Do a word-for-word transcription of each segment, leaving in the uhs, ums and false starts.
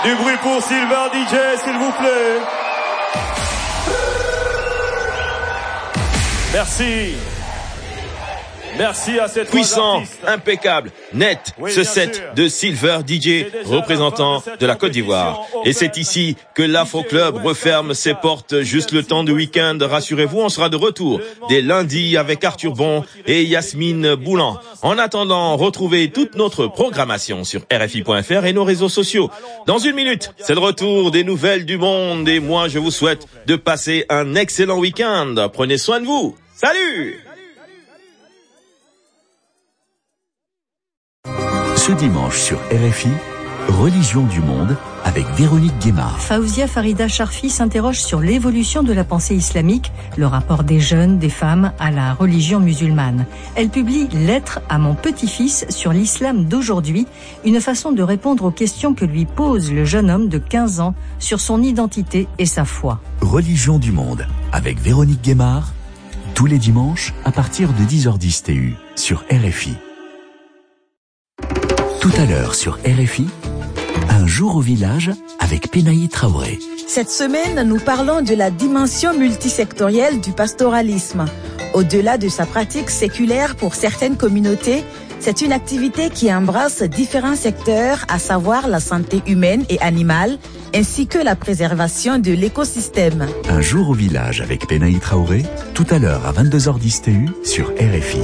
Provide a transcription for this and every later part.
Du bruit pour Silver D J, s'il vous plaît. Merci. Merci à ces trois puissant, artistes. impeccable, net, Oui, ce bien set sûr. de Silver D J, représentant de, de la Côte d'Ivoire. Et c'est ici que l'Afro Club referme ses portes juste le temps du week-end. Rassurez-vous, on sera de retour dès lundi avec Arthur Bon et Yasmine Boulan. En attendant, retrouvez toute notre programmation sur R F I point F R et nos réseaux sociaux. Dans une minute, c'est le retour des nouvelles du monde et moi je vous souhaite de passer un excellent week-end. Prenez soin de vous. Salut! Ce dimanche sur R F I, Religion du monde avec Véronique Guémard. Faouzia Farida Charfi s'interroge sur l'évolution de la pensée islamique, le rapport des jeunes, des femmes à la religion musulmane. Elle publie Lettre à mon petit-fils sur l'islam d'aujourd'hui, une façon de répondre aux questions que lui pose le jeune homme de quinze ans sur son identité et sa foi. Religion du monde avec Véronique Guémard, tous les dimanches à partir de dix heures dix T U sur R F I. Tout à l'heure sur R F I, un jour au village avec Pénaï Traoré. Cette semaine, nous parlons de la dimension multisectorielle du pastoralisme. Au-delà de sa pratique séculaire pour certaines communautés, c'est une activité qui embrasse différents secteurs, à savoir la santé humaine et animale, ainsi que la préservation de l'écosystème. Un jour au village avec Pénaï Traoré, tout à l'heure à vingt-deux heures dix T U sur R F I.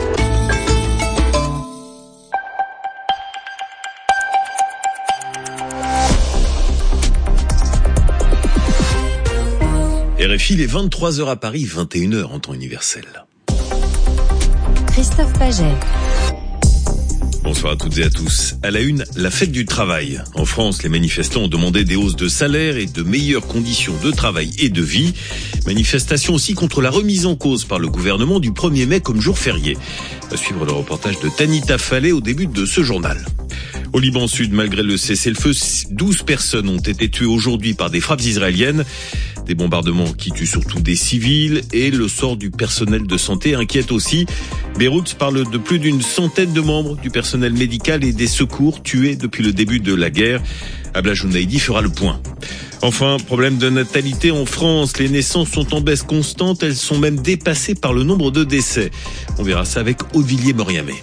R F I, il est vingt-trois heures à Paris, vingt et une heures en temps universel. Christophe Paget. Bonsoir à toutes et à tous. À la une, la fête du travail. En France, les manifestants ont demandé des hausses de salaire et de meilleures conditions de travail et de vie. Manifestation aussi contre la remise en cause par le gouvernement du premier mai comme jour férié. À suivre le reportage de Tanita Fallet au début de ce journal. Au Liban Sud, malgré le cessez-le-feu, douze personnes ont été tuées aujourd'hui par des frappes israéliennes. Des bombardements qui tuent surtout des civils et le sort du personnel de santé inquiète aussi. Beyrouth parle de plus d'une centaine de membres du personnel médical et des secours tués depuis le début de la guerre. Abla Jounaidi fera le point. Enfin, problème de natalité en France. Les naissances sont en baisse constante. Elles sont même dépassées par le nombre de décès. On verra ça avec Odilier Moriamé.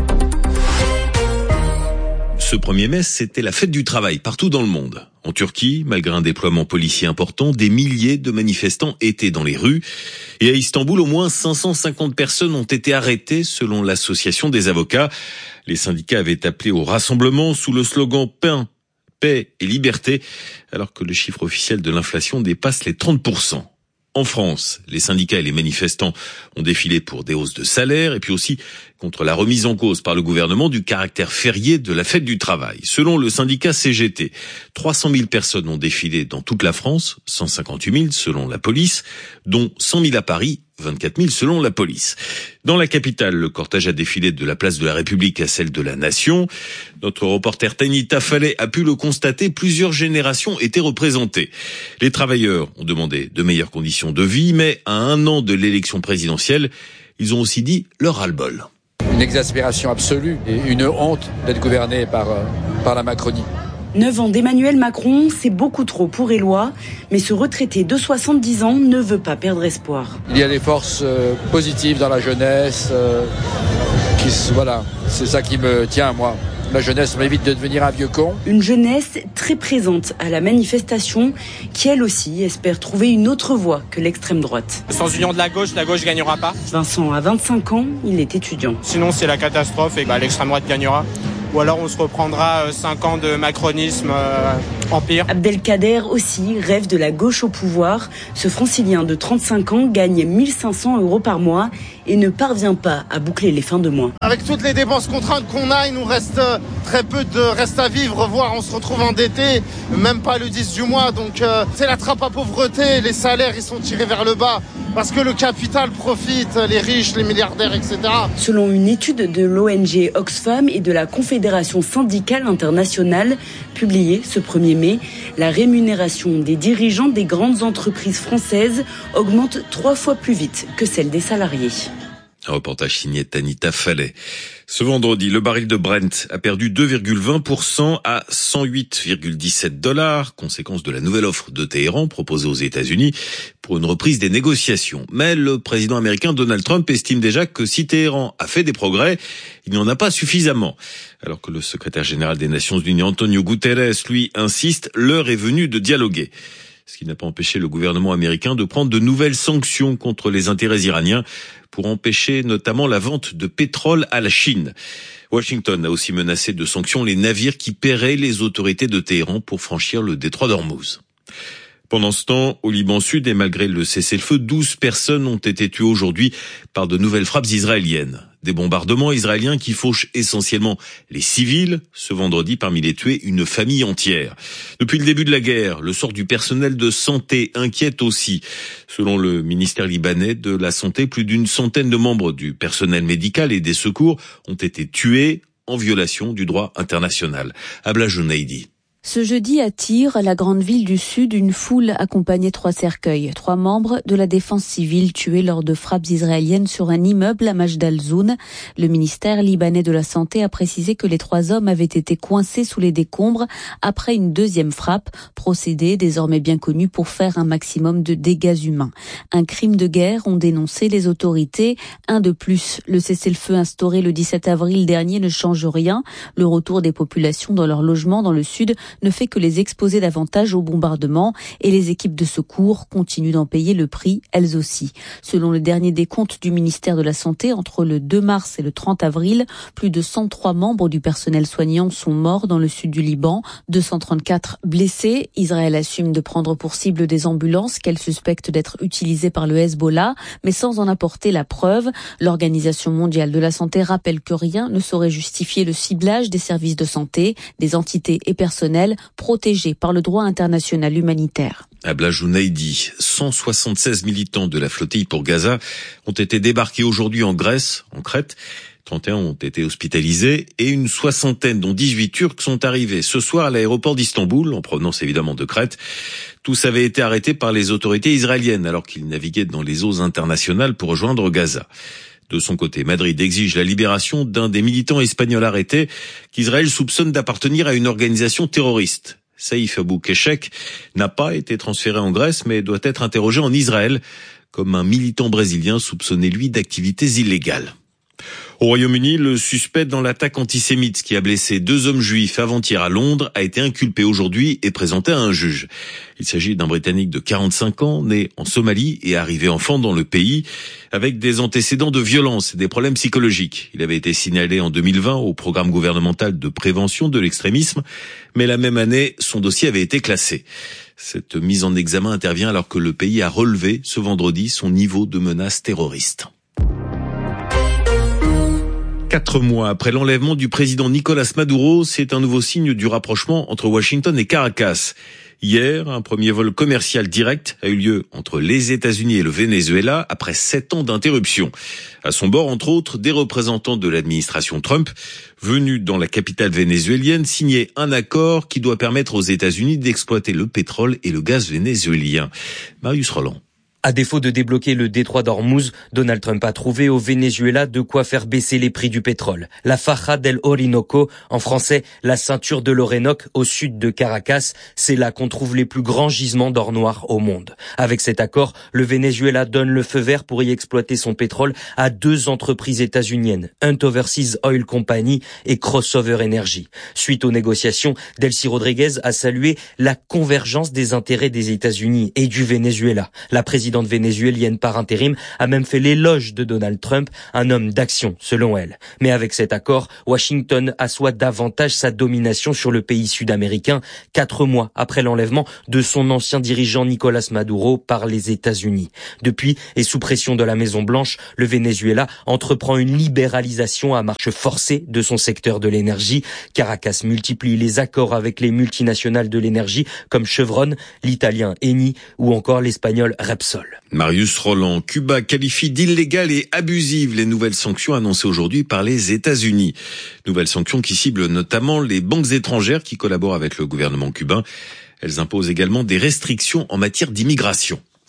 Ce premier mai, c'était la fête du travail partout dans le monde. En Turquie, malgré un déploiement policier important, des milliers de manifestants étaient dans les rues. Et à Istanbul, au moins cinq cent cinquante personnes ont été arrêtées selon l'association des avocats. Les syndicats avaient appelé au rassemblement sous le slogan « Pain, paix et liberté », alors que le chiffre officiel de l'inflation dépasse les trente pour cent. En France, les syndicats et les manifestants ont défilé pour des hausses de salaire et puis aussi contre la remise en cause par le gouvernement du caractère férié de la fête du travail. Selon le syndicat C G T, trois cent mille personnes ont défilé dans toute la France, cent cinquante-huit mille selon la police, dont cent mille à Paris, vingt-quatre mille selon la police. Dans la capitale, le cortège a défilé de la place de la République à celle de la Nation. Notre reporter Tanita Fallet a pu le constater, plusieurs générations étaient représentées. Les travailleurs ont demandé de meilleures conditions de vie, mais à un an de l'élection présidentielle, ils ont aussi dit leur ras-le-bol. Une exaspération absolue et une honte d'être gouverné par, euh, par la Macronie. Neuf ans d'Emmanuel Macron, c'est beaucoup trop pour Éloi, mais ce retraité de soixante-dix ans ne veut pas perdre espoir. Il y a des forces euh, positives dans la jeunesse, euh, qui, voilà, c'est ça qui me tient, moi. La jeunesse m'évite de devenir un vieux con. Une jeunesse très présente à la manifestation, qui elle aussi espère trouver une autre voie que l'extrême droite. Sans union de la gauche, la gauche gagnera pas. Vincent a vingt-cinq ans, il est étudiant. Sinon c'est la catastrophe et bah, l'extrême droite gagnera. Ou alors on se reprendra cinq ans de macronisme euh, empire. Abdelkader aussi rêve de la gauche au pouvoir. Ce francilien de trente-cinq ans gagne mille cinq cents euros par mois et ne parvient pas à boucler les fins de mois. Avec toutes les dépenses contraintes qu'on a, il nous reste très peu de reste à vivre, voire on se retrouve endetté, même pas le dix du mois. Donc euh, c'est la trappe à pauvreté, les salaires ils sont tirés vers le bas parce que le capital profite, les riches, les milliardaires, et cetera. Selon une étude de l'O N G Oxfam et de la Confédération syndicale internationale publiée ce premier mai, la rémunération des dirigeants des grandes entreprises françaises augmente trois fois plus vite que celle des salariés. Un reportage signé Tanita Fallet. Ce vendredi, le baril de Brent a perdu deux virgule vingt pour cent à cent huit virgule dix-sept dollars, conséquence de la nouvelle offre de Téhéran proposée aux États-Unis pour une reprise des négociations. Mais le président américain Donald Trump estime déjà que si Téhéran a fait des progrès, il n'y en a pas suffisamment. Alors que le secrétaire général des Nations Unies, Antonio Guterres, lui, insiste, l'heure est venue de dialoguer. Ce qui n'a pas empêché le gouvernement américain de prendre de nouvelles sanctions contre les intérêts iraniens pour empêcher notamment la vente de pétrole à la Chine. Washington a aussi menacé de sanctions les navires qui paieraient les autorités de Téhéran pour franchir le détroit d'Ormuz. Pendant ce temps, au Liban Sud, et malgré le cessez-le-feu, douze personnes ont été tuées aujourd'hui par de nouvelles frappes israéliennes. Des bombardements israéliens qui fauchent essentiellement les civils. Ce vendredi, parmi les tués, une famille entière. Depuis le début de la guerre, le sort du personnel de santé inquiète aussi. Selon le ministère libanais de la Santé, plus d'une centaine de membres du personnel médical et des secours ont été tués en violation du droit international. Abla Jounaidi. Ce jeudi à Tyr, la grande ville du Sud, une foule accompagnait trois cercueils. Trois membres de la défense civile tués lors de frappes israéliennes sur un immeuble à Majd al-Zoun. Le ministère libanais de la Santé a précisé que les trois hommes avaient été coincés sous les décombres après une deuxième frappe, procédé désormais bien connu pour faire un maximum de dégâts humains. Un crime de guerre, ont dénoncé les autorités. Un de plus, le cessez-le-feu instauré le dix-sept avril dernier ne change rien. Le retour des populations dans leurs logements dans le Sud ne fait que les exposer davantage aux bombardements et les équipes de secours continuent d'en payer le prix, elles aussi. Selon le dernier décompte du ministère de la Santé, entre le deux mars et le trente avril, plus de cent trois membres du personnel soignant sont morts dans le sud du Liban, deux cent trente-quatre blessés. Israël assume de prendre pour cible des ambulances qu'elle suspecte d'être utilisées par le Hezbollah, mais sans en apporter la preuve. L'Organisation mondiale de la santé rappelle que rien ne saurait justifier le ciblage des services de santé, des entités et personnels protégés par le droit international humanitaire. Abla Jounaidi, cent soixante-seize militants de la flottille pour Gaza ont été débarqués aujourd'hui en Grèce, en Crète. trente et un ont été hospitalisés et une soixantaine, dont dix-huit Turcs, sont arrivés ce soir à l'aéroport d'Istanbul, en provenance évidemment de Crète. Tous avaient été arrêtés par les autorités israéliennes alors qu'ils naviguaient dans les eaux internationales pour rejoindre Gaza. De son côté, Madrid exige la libération d'un des militants espagnols arrêtés qu'Israël soupçonne d'appartenir à une organisation terroriste. Saïf Abou Keshek n'a pas été transféré en Grèce mais doit être interrogé en Israël comme un militant brésilien soupçonné lui d'activités illégales. Au Royaume-Uni, le suspect dans l'attaque antisémite qui a blessé deux hommes juifs avant-hier à Londres a été inculpé aujourd'hui et présenté à un juge. Il s'agit d'un Britannique de quarante-cinq ans, né en Somalie et arrivé enfant dans le pays, avec des antécédents de violence et des problèmes psychologiques. Il avait été signalé en deux mille vingt au programme gouvernemental de prévention de l'extrémisme, mais la même année, son dossier avait été classé. Cette mise en examen intervient alors que le pays a relevé ce vendredi son niveau de menace terroriste. Quatre mois après l'enlèvement du président Nicolás Maduro, c'est un nouveau signe du rapprochement entre Washington et Caracas. Hier, un premier vol commercial direct a eu lieu entre les États-Unis et le Venezuela après sept ans d'interruption. À son bord, entre autres, des représentants de l'administration Trump venus dans la capitale vénézuélienne signer un accord qui doit permettre aux États-Unis d'exploiter le pétrole et le gaz vénézuélien. Marius Roland. À défaut de débloquer le détroit d'Ormuz, Donald Trump a trouvé au Venezuela de quoi faire baisser les prix du pétrole. La Faja del Orinoco, en français la ceinture de l'Orénoque au sud de Caracas, c'est là qu'on trouve les plus grands gisements d'or noir au monde. Avec cet accord, le Venezuela donne le feu vert pour y exploiter son pétrole à deux entreprises états-uniennes, Hunt Overseas Oil Company et Crossover Energy. Suite aux négociations, Delcy Rodriguez a salué la convergence des intérêts des États-Unis et du Venezuela. La présidente vénézuélienne par intérim a même fait l'éloge de Donald Trump, un homme d'action selon elle. Mais avec cet accord, Washington assoit davantage sa domination sur le pays sud-américain, quatre mois après l'enlèvement de son ancien dirigeant Nicolás Maduro par les États-Unis. Depuis, et sous pression de la Maison-Blanche, le Venezuela entreprend une libéralisation à marche forcée de son secteur de l'énergie. Caracas multiplie les accords avec les multinationales de l'énergie comme Chevron, l'italien Eni ou encore l'espagnol Repsol. Marius Roland. Cuba qualifie d'illégales et abusives les nouvelles sanctions annoncées aujourd'hui par les États-Unis. Nouvelles sanctions qui ciblent notamment les banques étrangères qui collaborent avec le gouvernement cubain. Elles imposent également des restrictions en matière d'immigration.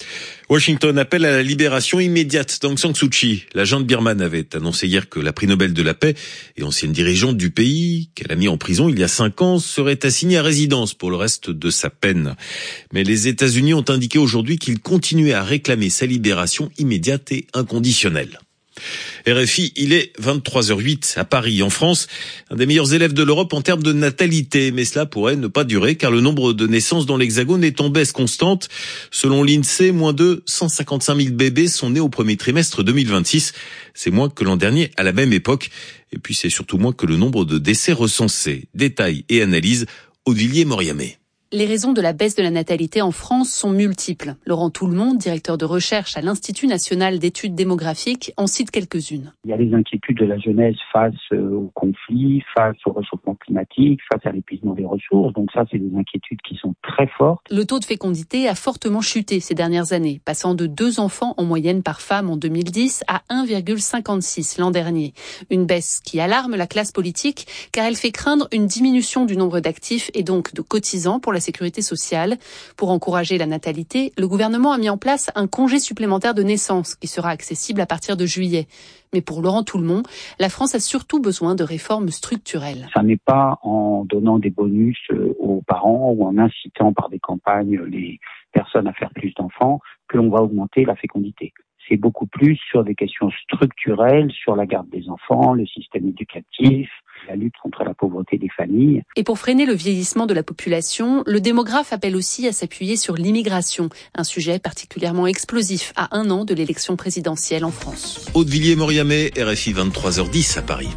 Washington appelle à la libération immédiate d'Aung San Suu Kyi. La junte birmane avait annoncé hier que la prix Nobel de la paix et ancienne dirigeante du pays, qu'elle a mis en prison il y a cinq ans, serait assignée à résidence pour le reste de sa peine. Mais les États-Unis ont indiqué aujourd'hui qu'ils continuaient à réclamer sa libération immédiate et inconditionnelle. R F I, il est vingt-trois heures huit à Paris, en France, un des meilleurs élèves de l'Europe en termes de natalité. Mais cela pourrait ne pas durer car le nombre de naissances dans l'Hexagone est en baisse constante. Selon l'INSEE, moins de cent cinquante-cinq mille bébés sont nés au premier trimestre deux mille vingt-six. C'est moins que l'an dernier à la même époque. Et puis c'est surtout moins que le nombre de décès recensés. Détails et analyses, Audevilliers Moriamé. Les raisons de la baisse de la natalité en France sont multiples. Laurent Tout-le-Monde, directeur de recherche à l'Institut national d'études démographiques, en cite quelques-unes. Il y a les inquiétudes de la jeunesse face au conflit, face au réchauffement climatique, face à l'épuisement des ressources. Donc ça, c'est des inquiétudes qui sont très fortes. Le taux de fécondité a fortement chuté ces dernières années, passant de deux enfants en moyenne par femme en deux mille dix à un virgule cinquante-six l'an dernier. Une baisse qui alarme la classe politique car elle fait craindre une diminution du nombre d'actifs et donc de cotisants pour la sécurité sociale. Pour encourager la natalité, le gouvernement a mis en place un congé supplémentaire de naissance qui sera accessible à partir de juillet. Mais pour Laurent Tout-le-Monde, la France a surtout besoin de réformes structurelles. Ça n'est pas en donnant des bonus aux parents ou en incitant par des campagnes les personnes à faire plus d'enfants que l'on va augmenter la fécondité. C'est beaucoup plus sur des questions structurelles, sur la garde des enfants, le système éducatif, la lutte contre la pauvreté des familles. Et pour freiner le vieillissement de la population, le démographe appelle aussi à s'appuyer sur l'immigration, un sujet particulièrement explosif à un an de l'élection présidentielle en France. Audevilliers Moriamé, R F I vingt-trois heures dix à Paris.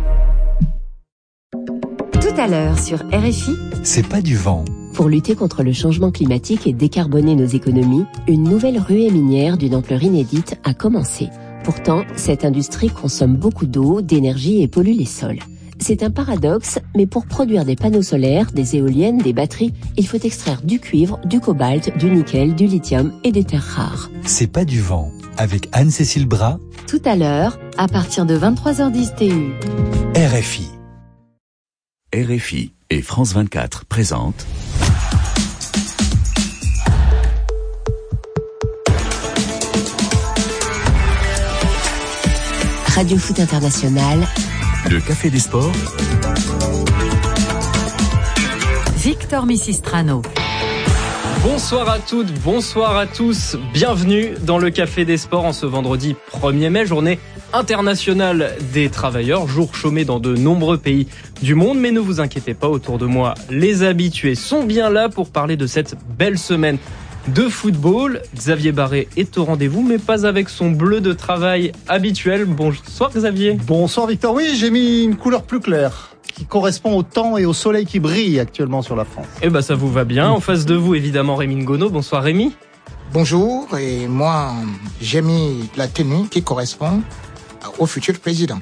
Tout à l'heure sur R F I, c'est pas du vent. Pour lutter contre le changement climatique et décarboner nos économies, une nouvelle ruée minière d'une ampleur inédite a commencé. Pourtant, cette industrie consomme beaucoup d'eau, d'énergie et pollue les sols. C'est un paradoxe, mais pour produire des panneaux solaires, des éoliennes, des batteries, il faut extraire du cuivre, du cobalt, du nickel, du lithium et des terres rares. C'est pas du vent. Avec Anne-Cécile Bras. Tout à l'heure, à partir de vingt-trois heures dix T U. R F I. R F I et France vingt-quatre présentent Radio Foot International. Le Café des Sports. Victor Missistrano. Bonsoir à toutes, bonsoir à tous. Bienvenue dans le Café des Sports en ce vendredi premier mai, journée internationale des travailleurs, jour chômé dans de nombreux pays du monde. Mais ne vous inquiétez pas, autour de moi, les habitués sont bien là pour parler de cette belle semaine de football. Xavier Barré est au rendez-vous, mais pas avec son bleu de travail habituel. Bonsoir Xavier. Bonsoir Victor. Oui, j'ai mis une couleur plus claire qui correspond au temps et au soleil qui brille actuellement sur la France. Eh ben ça vous va bien. En face de vous, évidemment, Rémi Ngono. Bonsoir Rémi. Bonjour, et moi, j'ai mis la tenue qui correspond au futur président.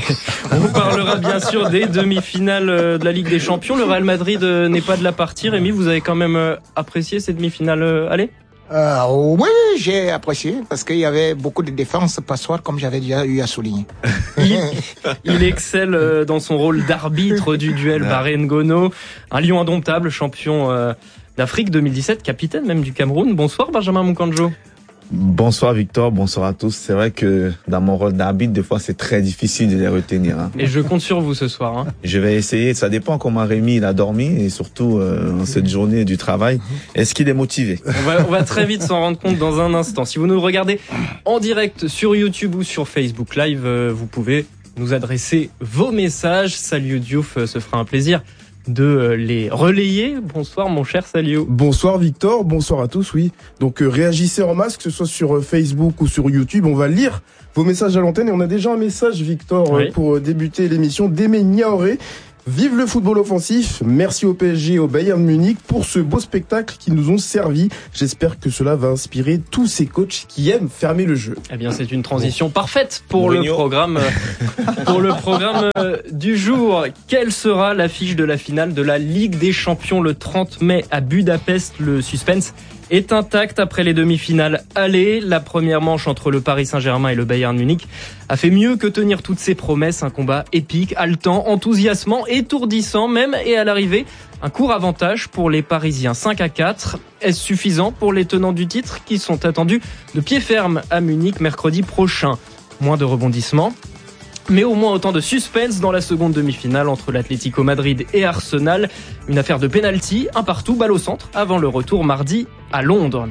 On vous parlera bien sûr des demi-finales de la Ligue des Champions. Le Real Madrid n'est pas de la partie. Rémi, vous avez quand même apprécié ces demi-finales allez euh, Oui, j'ai apprécié parce qu'il y avait beaucoup de défenses passoires comme j'avais déjà eu à souligner. Il, il excelle dans son rôle d'arbitre du duel Barré Ngono. Un lion indomptable, champion d'Afrique deux mille dix-sept, capitaine même du Cameroun. Bonsoir Benjamin Moukandjo. Bonsoir Victor, bonsoir à tous. C'est vrai que dans mon rôle d'arbitre, des fois c'est très difficile de les retenir. Hein. Et je compte sur vous ce soir. Hein. Je vais essayer, ça dépend comment Rémi il a dormi et surtout euh, en cette journée du travail. Est-ce qu'il est motivé ? on va, on va très vite s'en rendre compte dans un instant. Si vous nous regardez en direct sur YouTube ou sur Facebook Live, euh, vous pouvez nous adresser vos messages. Saliou Diouf euh, se fera un plaisir de les relayer. Bonsoir mon cher Salio. Bonsoir Victor, bonsoir à tous, oui. Donc euh, réagissez en masse, que ce soit sur euh, Facebook ou sur YouTube, on va lire vos messages à l'antenne et on a déjà un message Victor oui. euh, pour euh, débuter l'émission d'Aimé Niaoré. Vive le football offensif, merci au P S G et au Bayern Munich pour ce beau spectacle qui nous ont servi. J'espère que cela va inspirer tous ces coachs qui aiment fermer le jeu. Eh bien, c'est une transition parfaite pour Mourinho. le programme pour le programme du jour. Quelle sera l'affiche de la finale de la Ligue des Champions le trente mai à Budapest? Le suspense est intact après les demi-finales aller. La première manche entre le Paris Saint-Germain et le Bayern Munich a fait mieux que tenir toutes ses promesses. Un combat épique, haletant, enthousiasmant, étourdissant même. Et à l'arrivée, Un court avantage pour les Parisiens, cinq à quatre. Est-ce suffisant pour les tenants du titre qui sont attendus de pied ferme à Munich mercredi prochain? Moins de rebondissements, mais au moins autant de suspense dans la seconde demi-finale entre l'Atlético Madrid et Arsenal. Une affaire de pénalty, un partout, balle au centre, avant le retour mardi à Londres.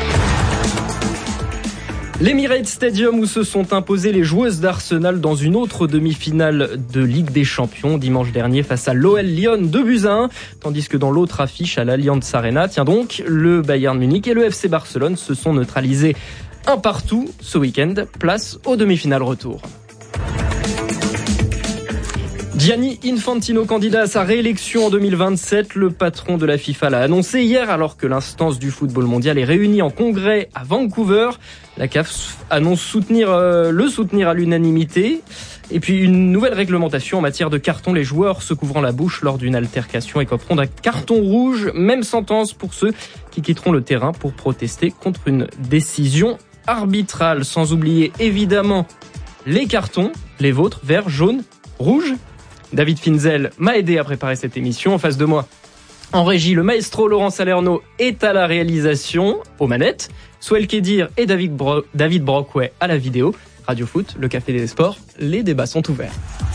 L'Emirates Stadium où se sont imposées les joueuses d'Arsenal dans une autre demi-finale de Ligue des Champions dimanche dernier face à l'O L Lyon, deux buts à un, tandis que dans l'autre affiche à l'Allianz Arena, tiens donc, le Bayern Munich et le F C Barcelone se sont neutralisés un partout ce week-end, place aux demi-finales retour. Gianni Infantino, candidat à sa réélection en deux mille vingt-sept, le patron de la FIFA l'a annoncé hier alors que l'instance du football mondial est réunie en congrès à Vancouver. La C A F annonce soutenir, euh, le soutenir à l'unanimité. Et puis une nouvelle réglementation en matière de carton. Les joueurs se couvrant la bouche lors d'une altercation écoperont d'un carton rouge. Même sentence pour ceux qui quitteront le terrain pour protester contre une décision arbitrale. Sans oublier évidemment les cartons, les vôtres, vert, jaune, rouge. David Finzel m'a aidé à préparer cette émission. En face de moi, en régie, le maestro Laurent Salerno est à la réalisation, aux manettes. Soel Kedir et David, Bro- David Brockway à la vidéo. Radio Foot, le Café des Sports, les débats sont ouverts.